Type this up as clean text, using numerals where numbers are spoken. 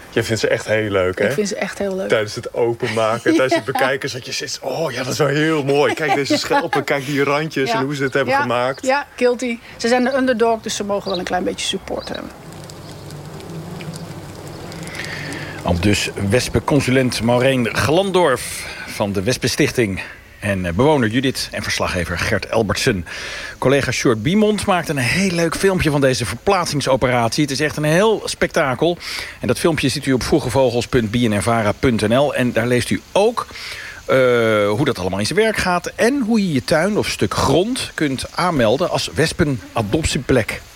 Je vindt ze echt heel leuk, hè? Ik vind ze echt heel leuk. Tijdens het openmaken, tijdens het bekijken... dat je zit, oh ja, dat is wel heel mooi. Kijk deze schelpen, kijk die randjes en hoe ze het hebben gemaakt. Ja, Kilty. Ze zijn de underdog, dus ze mogen wel een klein beetje support hebben. Al dus wespenconsulent Maureen Glandorf van de Wespenstichting. En bewoner Judith en verslaggever Gert Elbertsen. Collega Sjoerd Biemond maakte een heel leuk filmpje van deze verplaatsingsoperatie. Het is echt een heel spektakel. En dat filmpje ziet u op vroegevogels.bnnvara.nl. En daar leest u ook hoe dat allemaal in zijn werk gaat. En hoe je je tuin of stuk grond kunt aanmelden als wespenadoptieplek.